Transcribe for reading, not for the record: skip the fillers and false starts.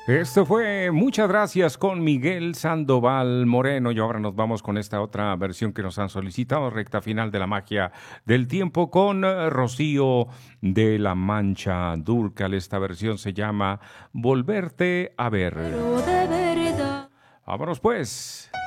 Esto fue Muchas gracias con Miguel Sandoval Moreno y ahora nos vamos con esta otra versión que nos han solicitado, recta final de la magia del tiempo con Rocío de la Mancha Dúrcal. Esta versión se llama Volverte a ver. Pero de verdad. Vámonos pues.